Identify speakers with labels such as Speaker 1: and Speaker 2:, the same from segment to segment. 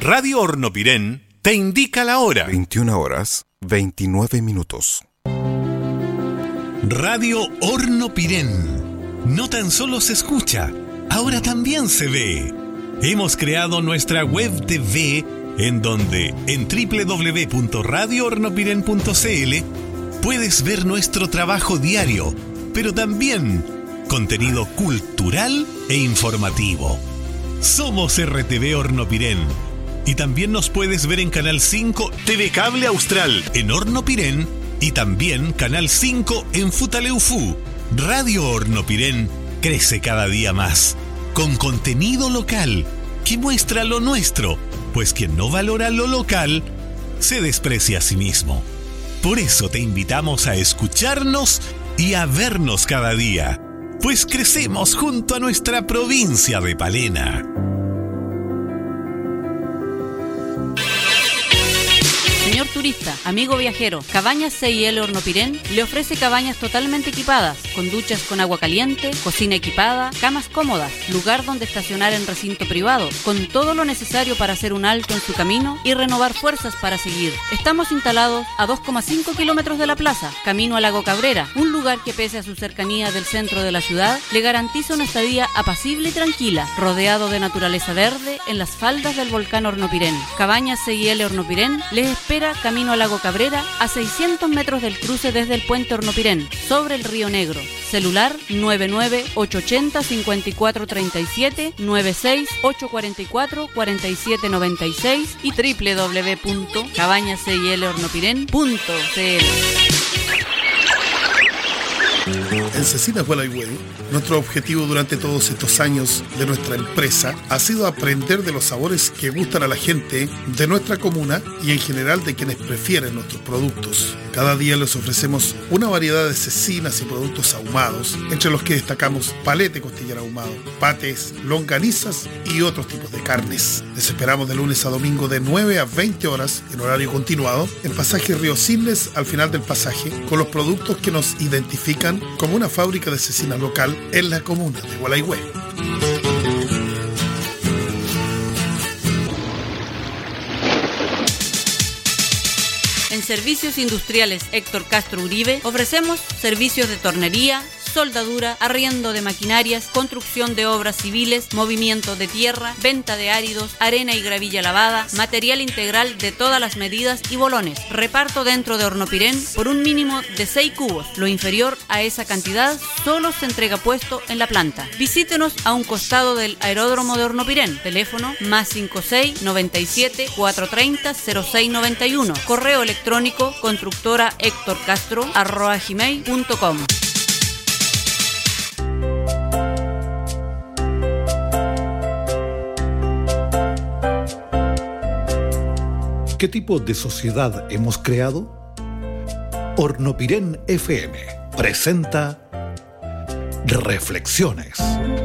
Speaker 1: Radio Hornopirén te indica la hora.
Speaker 2: 21 horas, 29 minutos.
Speaker 1: Radio Hornopirén. No tan solo se escucha, ahora también se ve. Hemos creado nuestra web TV en donde en www.radiohornopirén.cl puedes ver nuestro trabajo diario, pero también contenido cultural e informativo. Somos RTV Hornopirén. Y también nos puedes ver en Canal 5 TV Cable Austral en Hornopirén y también Canal 5 en Futaleufú. Radio Hornopirén crece cada día más, con contenido local que muestra lo nuestro, pues quien no valora lo local se desprecia a sí mismo. Por eso te invitamos a escucharnos y a vernos cada día, pues crecemos junto a nuestra provincia de Palena.
Speaker 3: Señor turista, amigo viajero, Cabañas C&L Hornopirén le ofrece cabañas totalmente equipadas, con duchas con agua caliente, cocina equipada, camas cómodas, lugar donde estacionar en recinto privado, con todo lo necesario para hacer un alto en su camino y renovar fuerzas para seguir. Estamos instalados a 2,5 kilómetros de la plaza, camino a Lago Cabrera, un lugar que pese a su cercanía del centro de la ciudad, le garantiza una estadía apacible y tranquila, rodeado de naturaleza verde en las faldas del volcán Hornopirén. Cabañas C&L Hornopirén les espera camino a Lago Cabrera, a 600 metros del cruce desde el puente Hornopirén, sobre el Río Negro. Celular 99880-5437, 96-844-4796 y www.cabañascilhornopirén.cl.
Speaker 4: En Cecinas Gualeguay, nuestro objetivo durante todos estos años de nuestra empresa ha sido aprender de los sabores que gustan a la gente de nuestra comuna y en general de quienes prefieren nuestros productos. Cada día les ofrecemos una variedad de cecinas y productos ahumados, entre los que destacamos palete costillar ahumado, patés, longanizas y otros tipos de carnes. Les esperamos de lunes a domingo de 9 a 20 horas en horario continuado en pasaje Río Cisnes, al final del pasaje, con los productos que nos identifican como una fábrica de cecina local en la comuna de Gualeguay.
Speaker 3: En Servicios Industriales Héctor Castro Uribe ofrecemos servicios de tornería, soldadura, arriendo de maquinarias, construcción de obras civiles, movimiento de tierra, venta de áridos, arena y gravilla lavada, material integral de todas las medidas y bolones. Reparto dentro de Hornopirén por un mínimo de 6 cubos. Lo inferior a esa cantidad solo se entrega puesto en la planta. Visítenos a un costado del aeródromo de Hornopirén. Teléfono +56 97 430 0691. Correo electrónico constructorahectorcastro@gmail.com.
Speaker 5: ¿Qué tipo de sociedad hemos creado? Hornopirén FM presenta Reflexiones.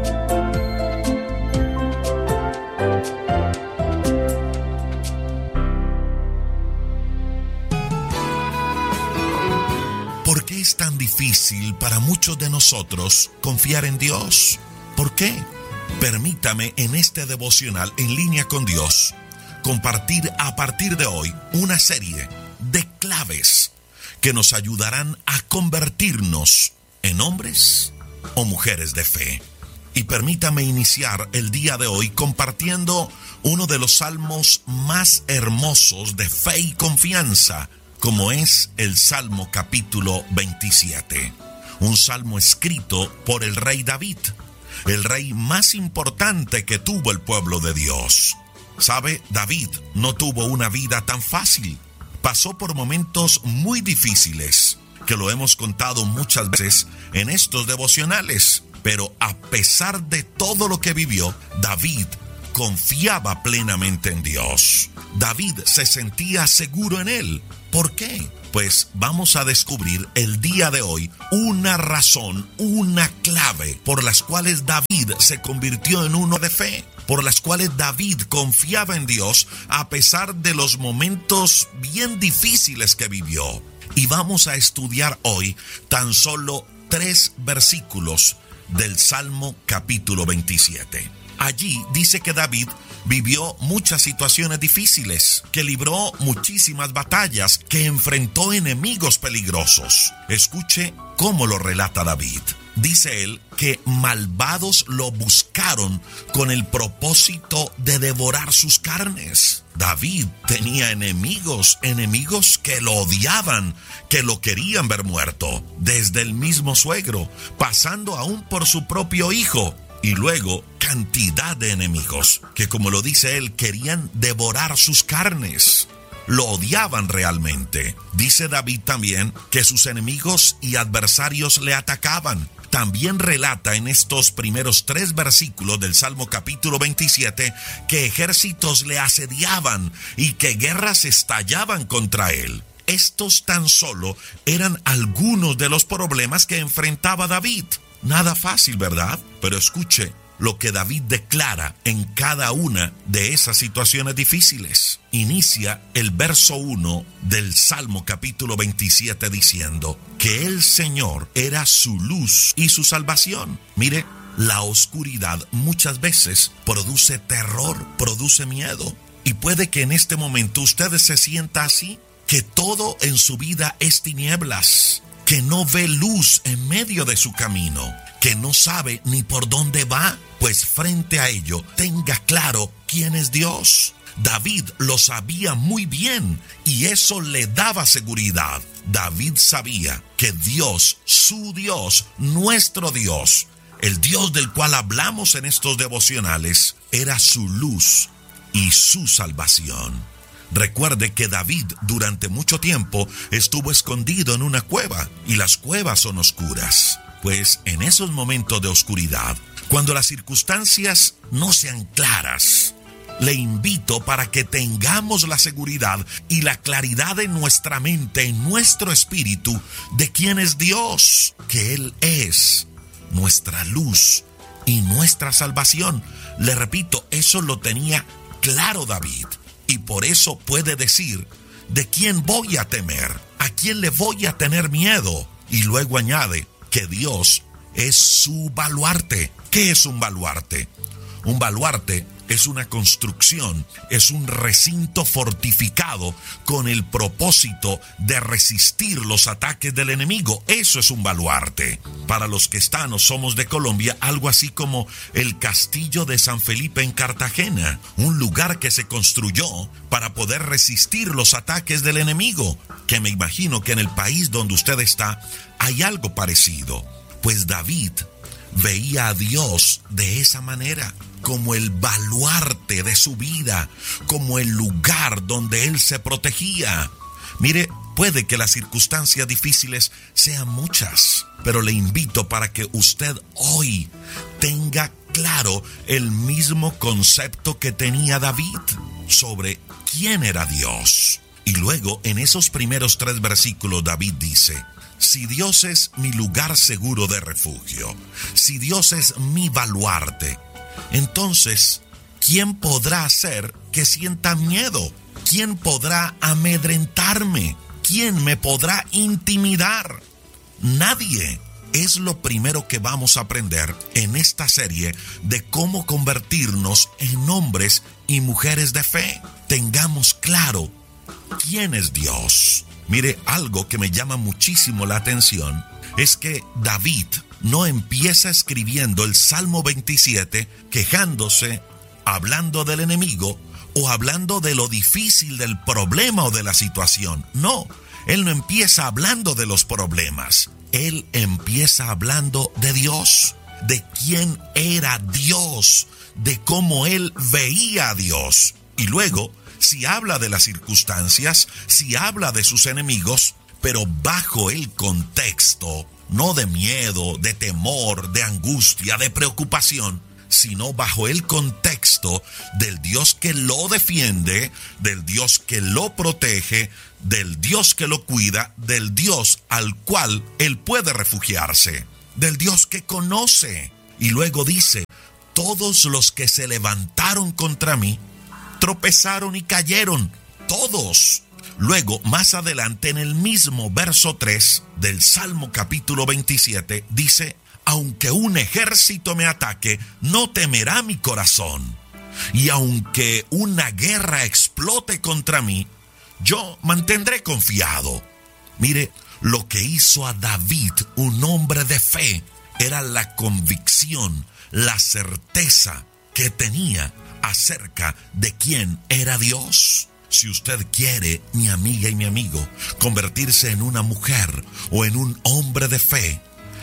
Speaker 6: ¿Por qué es tan difícil para muchos de nosotros confiar en Dios? ¿Por qué? Permítame en este devocional En Línea con Dios compartir a partir de hoy una serie de claves que nos ayudarán a convertirnos en hombres o mujeres de fe. Y permítame iniciar el día de hoy compartiendo uno de los salmos más hermosos de fe y confianza, como es el Salmo capítulo 27. Un salmo escrito por el rey David, el rey más importante que tuvo el pueblo de Dios. ¿Sabe? David no tuvo una vida tan fácil. Pasó por momentos muy difíciles, que lo hemos contado muchas veces en estos devocionales. Pero a pesar de todo lo que vivió, David confiaba plenamente en Dios. David se sentía seguro en él. ¿Por qué? Pues vamos a descubrir el día de hoy una razón, una clave por las cuales David se convirtió en uno de fe, por las cuales David confiaba en Dios a pesar de los momentos bien difíciles que vivió. Y vamos a estudiar hoy tan solo 3 versículos del Salmo capítulo 27. Allí dice que David vivió muchas situaciones difíciles, que libró muchísimas batallas, que enfrentó enemigos peligrosos. Escuche cómo lo relata David. Dice él que malvados lo buscaron con el propósito de devorar sus carnes. David tenía enemigos que lo odiaban, que lo querían ver muerto, desde el mismo suegro, pasando aún por su propio hijo. Y luego, cantidad de enemigos que, como lo dice él, querían devorar sus carnes. Lo odiaban realmente. Dice David también que sus enemigos y adversarios le atacaban. También relata en estos primeros 3 versículos del Salmo capítulo 27 que ejércitos le asediaban y que guerras estallaban contra él. Estos tan solo eran algunos de los problemas que enfrentaba David. Nada fácil, ¿verdad? Pero escuche lo que David declara en cada una de esas situaciones difíciles. Inicia el verso 1 del Salmo capítulo 27 diciendo que el Señor era su luz y su salvación. Mire, la oscuridad muchas veces produce terror, produce miedo. Y puede que en este momento usted se sienta así, que todo en su vida es tinieblas, que no ve luz en medio de su camino, que no sabe ni por dónde va. Pues frente a ello, tenga claro quién es Dios. David lo sabía muy bien y eso le daba seguridad. David sabía que Dios, su Dios, nuestro Dios, el Dios del cual hablamos en estos devocionales, era su luz y su salvación. Recuerde que David durante mucho tiempo estuvo escondido en una cueva y las cuevas son oscuras. Pues en esos momentos de oscuridad, cuando las circunstancias no sean claras, le invito para que tengamos la seguridad y la claridad en nuestra mente, en nuestro espíritu, de quién es Dios, que Él es nuestra luz y nuestra salvación. Le repito, eso lo tenía claro David. Y por eso puede decir, ¿de quién voy a temer? ¿A quién le voy a tener miedo? Y luego añade que Dios es su baluarte. ¿Qué es un baluarte? Un baluarte es una construcción, es un recinto fortificado con el propósito de resistir los ataques del enemigo. Eso es un baluarte. Para los que están o somos de Colombia, algo así como el Castillo de San Felipe en Cartagena, un lugar que se construyó para poder resistir los ataques del enemigo, que me imagino que en el país donde usted está hay algo parecido. Pues David veía a Dios de esa manera, como el baluarte de su vida, como el lugar donde él se protegía. Mire, puede que las circunstancias difíciles sean muchas, pero le invito para que usted hoy tenga claro el mismo concepto que tenía David sobre quién era Dios. Y luego, en esos primeros 3 versículos, David dice: si Dios es mi lugar seguro de refugio, si Dios es mi baluarte, entonces, ¿quién podrá hacer que sienta miedo? ¿Quién podrá amedrentarme? ¿Quién me podrá intimidar? Nadie. Es lo primero que vamos a aprender en esta serie de cómo convertirnos en hombres y mujeres de fe. Tengamos claro quién es Dios. Mire, algo que me llama muchísimo la atención es que David no empieza escribiendo el Salmo 27 quejándose, hablando del enemigo o hablando de lo difícil del problema o de la situación. No, él no empieza hablando de los problemas. Él empieza hablando de Dios, de quién era Dios, de cómo él veía a Dios. Y luego, si habla de las circunstancias, si habla de sus enemigos, pero bajo el contexto, no de miedo, de temor, de angustia, de preocupación, sino bajo el contexto del Dios que lo defiende, del Dios que lo protege, del Dios que lo cuida, del Dios al cual él puede refugiarse, del Dios que conoce. Y luego dice: todos los que se levantaron contra mí tropezaron y cayeron, todos. Luego, más adelante, en el mismo verso 3 del Salmo capítulo 27, dice: aunque un ejército me ataque, no temerá mi corazón. Y aunque una guerra explote contra mí, yo mantendré confiado. Mire, lo que hizo a David un hombre de fe era la convicción, la certeza que tenía acerca de quién era Dios. Si usted quiere, mi amiga y mi amigo, convertirse en una mujer o en un hombre de fe,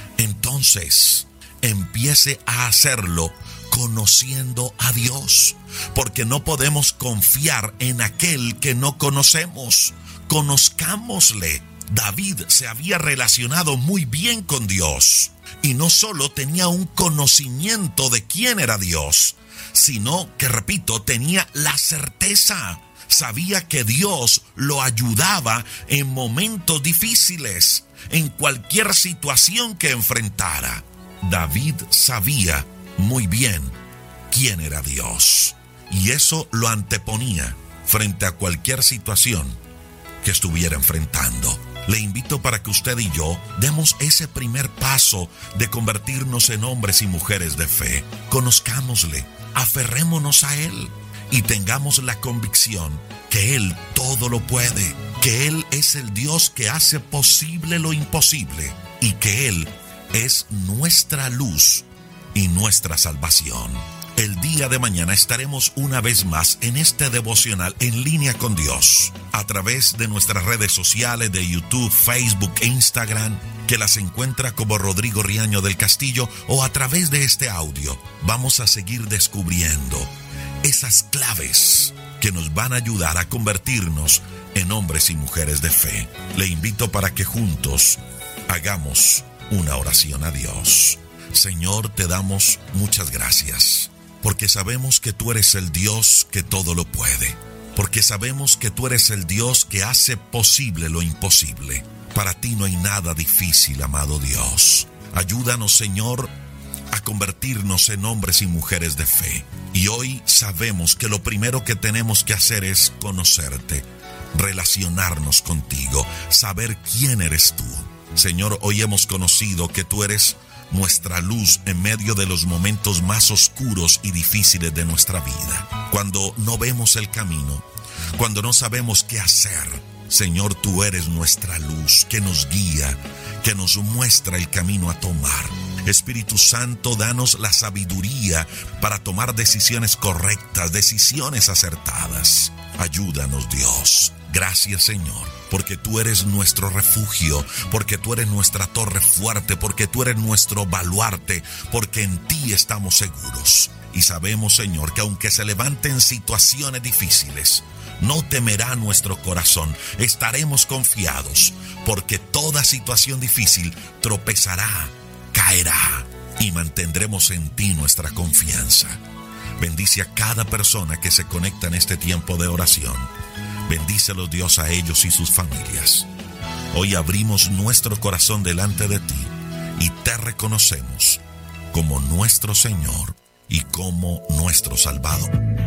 Speaker 6: entonces empiece a hacerlo conociendo a Dios, porque no podemos confiar en aquel que no conocemos. Conozcámosle. David se había relacionado muy bien con Dios, y no solo tenía un conocimiento de quién era Dios, sino que, repito, tenía la certeza. Sabía que Dios lo ayudaba en momentos difíciles, en cualquier situación que enfrentara. David sabía muy bien quién era Dios, y eso lo anteponía frente a cualquier situación que estuviera enfrentando. Le invito para que usted y yo demos ese primer paso de convertirnos en hombres y mujeres de fe. Conozcámosle, aferrémonos a Él y tengamos la convicción que Él todo lo puede, que Él es el Dios que hace posible lo imposible y que Él es nuestra luz y nuestra salvación. El día de mañana estaremos una vez más en este devocional en línea con Dios, a través de nuestras redes sociales de YouTube, Facebook e Instagram, que las encuentra como Rodrigo Riaño del Castillo, o a través de este audio. Vamos a seguir descubriendo esas claves que nos van a ayudar a convertirnos en hombres y mujeres de fe. Le invito para que juntos hagamos una oración a Dios. Señor, te damos muchas gracias, porque sabemos que tú eres el Dios que todo lo puede, porque sabemos que tú eres el Dios que hace posible lo imposible. Para ti no hay nada difícil, amado Dios. Ayúdanos, Señor, a convertirnos en hombres y mujeres de fe. Y hoy sabemos que lo primero que tenemos que hacer es conocerte, relacionarnos contigo, saber quién eres tú. Señor, hoy hemos conocido que tú eres nuestra luz en medio de los momentos más oscuros y difíciles de nuestra vida. Cuando no vemos el camino, cuando no sabemos qué hacer, Señor, tú eres nuestra luz que nos guía, que nos muestra el camino a tomar. Espíritu Santo, danos la sabiduría para tomar decisiones correctas, decisiones acertadas. Ayúdanos, Dios. Gracias, Señor, porque tú eres nuestro refugio, porque tú eres nuestra torre fuerte, porque tú eres nuestro baluarte, porque en ti estamos seguros. Y sabemos, Señor, que aunque se levanten situaciones difíciles, no temerá nuestro corazón. Estaremos confiados, porque toda situación difícil tropezará, caerá, y mantendremos en ti nuestra confianza. Bendice a cada persona que se conecta en este tiempo de oración. Bendícelos, Dios, a ellos y sus familias. Hoy abrimos nuestro corazón delante de ti y te reconocemos como nuestro Señor y como nuestro Salvador.